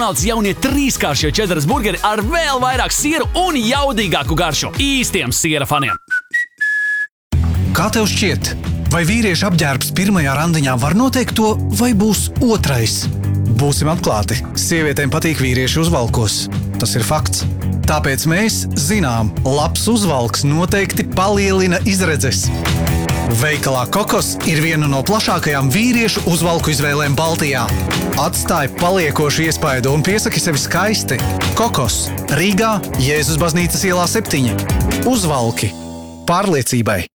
Jaunie trīskāršie čeddaras burgeri ar vēl vairāk siera un jaudīgāku garšu. Īstiem siera faniem. Kā tev šķiet, vai vīrieša apģērbs pirmajā randiņā var noteikt to, vai būs otrais? Būsim atklāti, sievietēm patīk vīrieši uzvalkos. Tas ir fakts. Tāpēc mēs zinām, labs uzvalks noteikti palielina izredzes. Veikalā Kokos ir viena no plašākajām vīriešu uzvalku izvēlēm Baltijā. Atstāj paliekošu iespaidu un piesaki sevi skaisti. Kokos, Rīgā, Jēzus baznīcas ielā 7. Uzvalki pārliecībai.